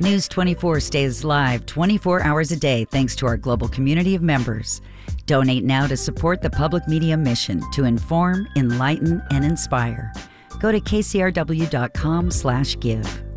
News 24 stays live 24 hours a day thanks to our global community of members. Donate now to support the public media mission to inform, enlighten, and inspire. Go to kcrw.com/give.